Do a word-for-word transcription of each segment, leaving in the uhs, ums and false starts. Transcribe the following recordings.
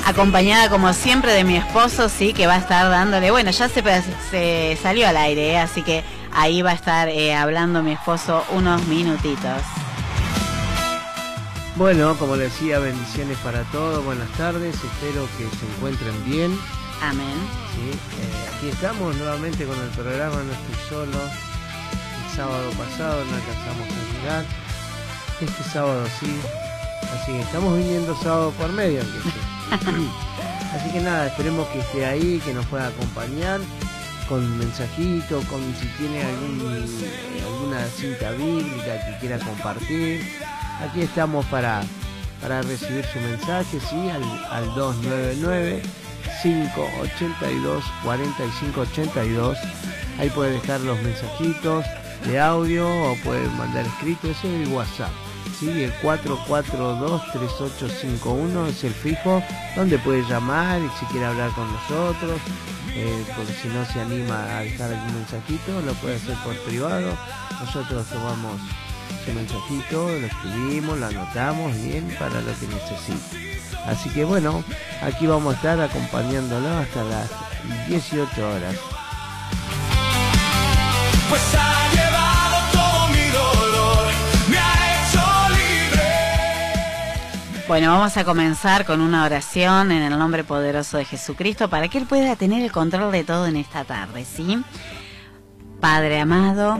Acompañada como siempre de mi esposo, sí, que va a estar dándole, bueno, ya se, se salió al aire, ¿eh? Así que ahí va a estar eh, hablando mi esposo unos minutitos. Bueno, como les decía, bendiciones para todos, buenas tardes, espero que se encuentren bien. Amén. Sí, eh, aquí estamos nuevamente con el programa No Estoy Solo. El sábado pasado no alcanzamos a llegar, este sábado sí, así que estamos viniendo sábado por medio. Así que nada, esperemos que esté ahí, que nos pueda acompañar con un mensajito, con si tiene algún, alguna cinta bíblica que quiera compartir. Aquí estamos para, para recibir su mensaje, sí, al, al dos nueve nueve, cinco ocho dos, cuatro cinco ocho dos. Ahí puede dejar los mensajitos de audio o puede mandar escrito, ese es el WhatsApp. Sí, el cuatro cuatro dos, tres ocho cinco uno es el fijo donde puede llamar y si quiere hablar con nosotros, eh, porque si no se anima a dejar algún mensajito lo puede hacer por privado. Nosotros tomamos su mensajito, lo escribimos, lo anotamos bien para lo que necesite. Así que bueno, aquí vamos a estar acompañándolo hasta las dieciocho horas. Pues ha llevado todo mi dolor, me ha hecho libre. Bueno, vamos a comenzar con una oración en el nombre poderoso de Jesucristo para que Él pueda tener el control de todo en esta tarde, ¿sí? Padre amado,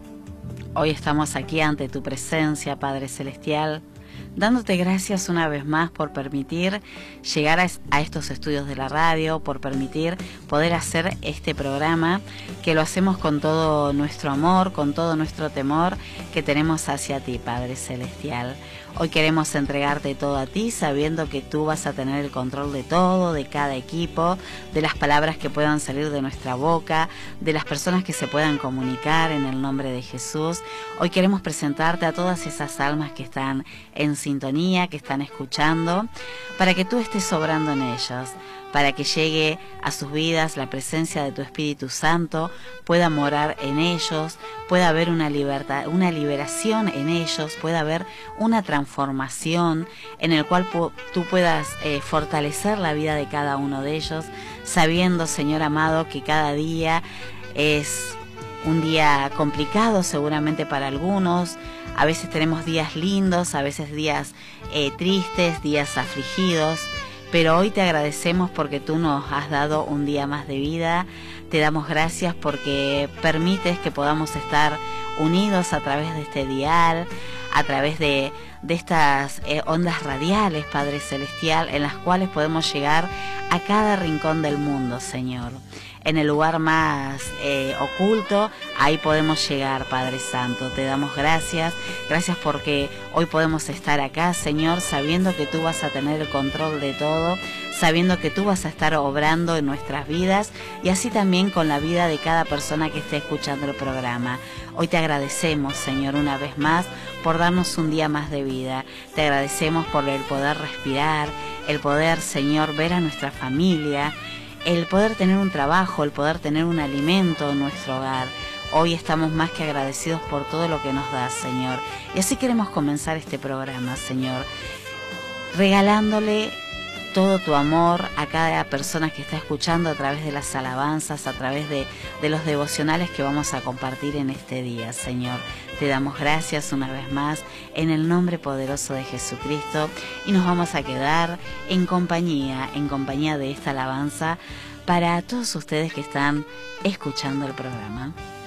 hoy estamos aquí ante tu presencia, Padre Celestial, dándote gracias una vez más por permitir llegar a, a estos estudios de la radio, por permitir poder hacer este programa, que lo hacemos con todo nuestro amor, con todo nuestro temor que tenemos hacia ti, Padre Celestial. Hoy queremos entregarte todo a ti, sabiendo que tú vas a tener el control de todo, de cada equipo, de las palabras que puedan salir de nuestra boca, de las personas que se puedan comunicar en el nombre de Jesús. Hoy queremos presentarte a todas esas almas que están en sintonía, que están escuchando, para que tú estés obrando en ellos, para que llegue a sus vidas la presencia de tu Espíritu Santo, pueda morar en ellos, pueda haber una libertad, una liberación en ellos, pueda haber una transformación en el cual pu tú puedas eh, fortalecer la vida de cada uno de ellos, sabiendo, Señor amado, que cada día es un día complicado seguramente para algunos. A veces tenemos días lindos, a veces días eh, tristes, días afligidos, pero hoy te agradecemos porque tú nos has dado un día más de vida. Te damos gracias porque permites que podamos estar unidos a través de este dial, a través de, de estas eh, ondas radiales, Padre Celestial, en las cuales podemos llegar a cada rincón del mundo, Señor. En el lugar más eh, oculto, ahí podemos llegar, Padre Santo. Te damos gracias, gracias porque hoy podemos estar acá, Señor, sabiendo que tú vas a tener el control de todo, sabiendo que tú vas a estar obrando en nuestras vidas y así también con la vida de cada persona que esté escuchando el programa. Hoy te agradecemos, Señor, una vez más por darnos un día más de vida. Te agradecemos por el poder respirar, el poder, Señor, ver a nuestra familia, el poder tener un trabajo, el poder tener un alimento en nuestro hogar. Hoy estamos más que agradecidos por todo lo que nos das, Señor. Y así queremos comenzar este programa, Señor, regalándole todo tu amor a cada persona que está escuchando a través de las alabanzas, a través de, de los devocionales que vamos a compartir en este día, Señor. Te damos gracias una vez más en el nombre poderoso de Jesucristo y nos vamos a quedar en compañía, en compañía de esta alabanza para todos ustedes que están escuchando el programa.